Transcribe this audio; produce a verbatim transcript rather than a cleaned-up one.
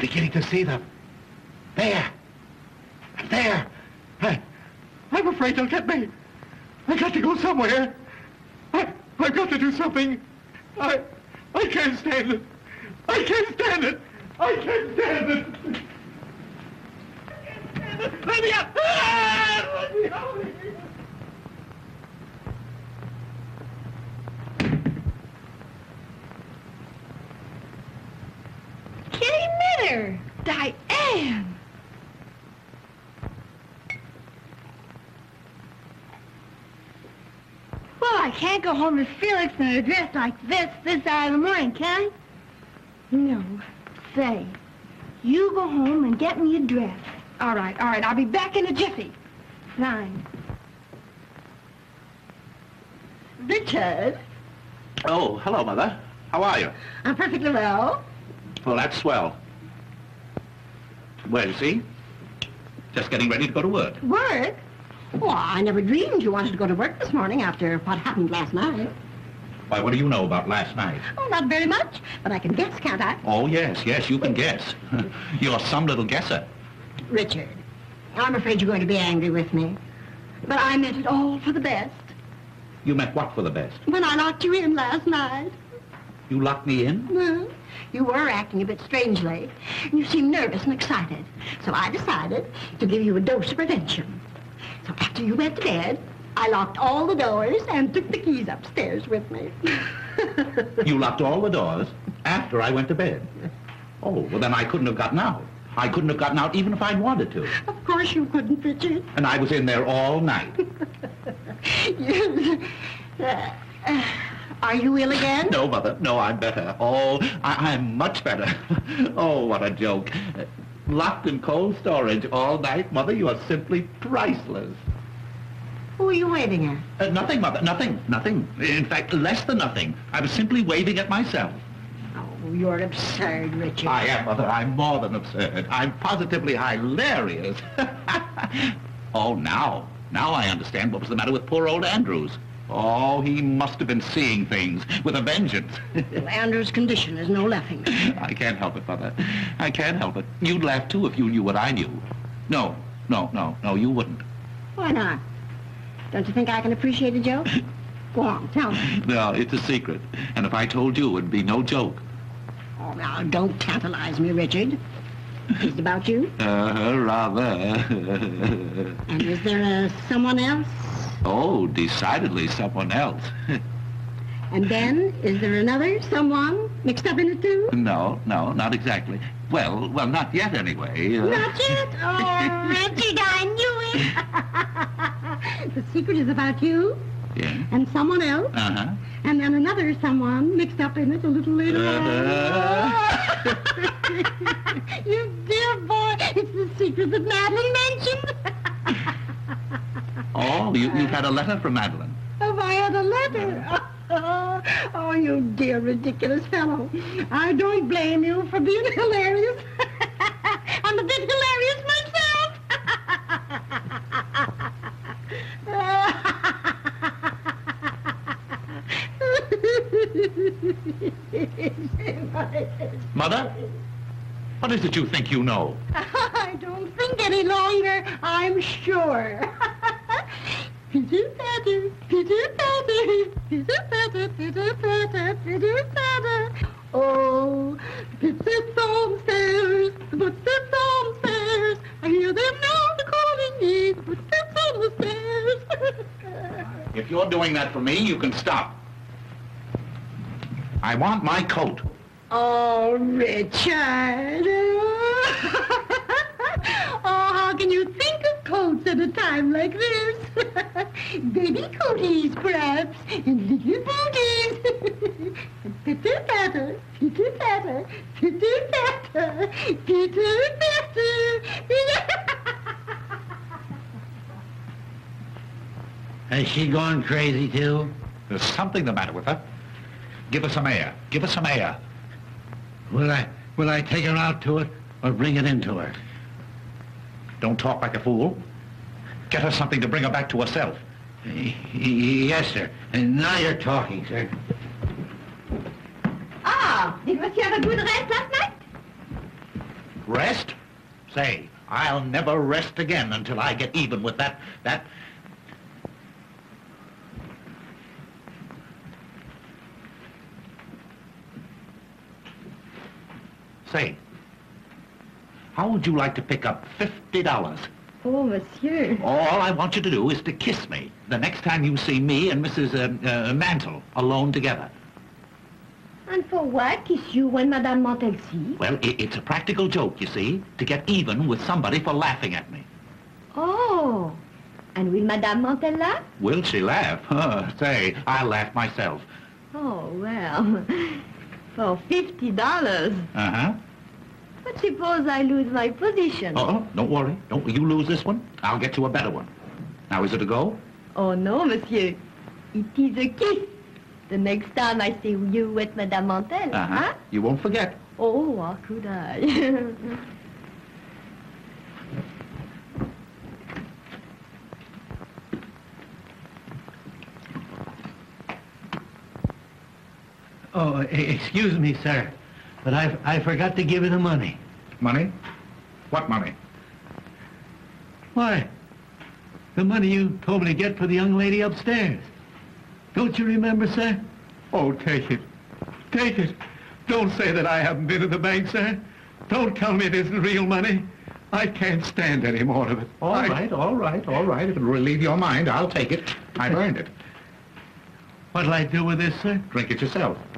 beginning to see them. There. There. I, I'm afraid they'll get me. I got to go somewhere. I, I've got to do something. I, I can't stand it. I can't stand it. I can't stand it. Let me out. Ah, let me out. Kitty Minner! Diane! Well, I can't go home to Felix in a dress like this this hour of the morning, can I? No. Say, you go home and get me a dress. All right, all right. I'll be back in a jiffy. Fine. Richard? Oh, hello, Mother. How are you? I'm perfectly well. Well, that's swell. Where is he? Just getting ready to go to work. Work? Well, I never dreamed you wanted to go to work this morning after what happened last night. Why, what do you know about last night? Oh, not very much, but I can guess, can't I? Oh, yes, yes, you can guess. You're some little guesser. Richard, I'm afraid you're going to be angry with me, but I meant it all for the best. You meant what for the best? When I locked you in last night. You locked me in? Well, you were acting a bit strangely, and you seemed nervous and excited, so I decided to give you a dose of prevention. So after you went to bed, I locked all the doors and took the keys upstairs with me. You locked all the doors after I went to bed? Oh, well, then I couldn't have gotten out. I couldn't have gotten out even if I'd wanted to. Of course you couldn't, Richard. And I was in there all night. Yes. Uh, uh, are you ill again? No, Mother. No, I'm better. Oh, I I'm much better. Oh, what a joke. Uh, locked in cold storage all night, Mother. You are simply priceless. Who are you waving at? Uh, nothing, Mother. Nothing. Nothing. In fact, less than nothing. I was simply waving at myself. Oh, you're absurd, Richard. I am, Mother. I'm more than absurd. I'm positively hilarious. Oh, now. Now I understand what was the matter with poor old Andrews. Oh, he must have been seeing things with a vengeance. Well, Andrew's condition is no laughing. I can't help it, Mother. I can't help it. You'd laugh, too, if you knew what I knew. No, no, no, no, you wouldn't. Why not? Don't you think I can appreciate a joke? Go on, tell me. No, it's a secret. And if I told you, it'd be no joke. Oh, now, don't tantalize me, Richard. Is it about you? Uh, rather. And is there uh, someone else? Oh, decidedly someone else. And then, is there another someone mixed up in it, too? No, no, not exactly. Well, well, not yet, anyway. Uh... Not yet? Oh, Richard, I knew it. The secret is about you. Yeah? And someone else. Uh-huh. And then another someone mixed up in it a little later Uh-huh. on. You dear boy, it's the secret that Madeline mentioned. Oh, you, you've had a letter from Madeline. Have I had a letter? Oh, oh, you dear ridiculous fellow. I don't blame you for being hilarious. I'm a bit hilarious myself. Mother? What is it you think you know? I don't think any longer, I'm sure. Pitter-patter, pitter-patter, pitter-patter, pitter-patter, pitter-patter. Oh, footsteps on the stairs, footsteps on the stairs. I hear them now calling me, footsteps on the stairs. If you're doing that for me, you can stop. I want my coat. Oh, Richard. Oh, how can you think of coats at a time like this? Baby coaties, perhaps, and little booties. Pitter-patter, pitter-patter, pitter-patter, pitter-patter. Has she gone crazy, too? There's something the matter with her. Give her some air. Give her some air. Will I, will I take her out to it or bring it into her? Don't talk like a fool. Get her something to bring her back to herself. Y- Yes, sir. And now you're talking, sir. Ah, did you have a good rest last night? Rest? Say, I'll never rest again until I get even with that, that... Say, how would you like to pick up fifty dollars? Oh, monsieur. All I want you to do is to kiss me the next time you see me and Missus Uh, uh, Mantle alone together. And for what kiss you when Madame Mantel sees? Well, i it's a practical joke, you see, to get even with somebody for laughing at me. Oh, and will Madame Mantel laugh? Will she laugh? Huh, say, I'll laugh myself. Oh, well, for fifty dollars. Uh-huh. But suppose I lose my position? Oh, don't worry. Don't you lose this one. I'll get you a better one. Now, is it a go? Oh, no, monsieur. It is a kiss. The next time I see you with Madame Mantel, Uh-huh. huh? You won't forget. Oh, how could I? Oh, e- excuse me, sir, but I I forgot to give you the money. Money? What money? Why? The money you told me to get for the young lady upstairs. Don't you remember, sir? Oh, take it. Take it. Don't say that I haven't been to the bank, sir. Don't tell me it isn't real money. I can't stand any more of it. All I- right, all right, all right. If it'll relieve your mind, I'll take it. I've earned it. What'll I do with this, sir? Drink it yourself.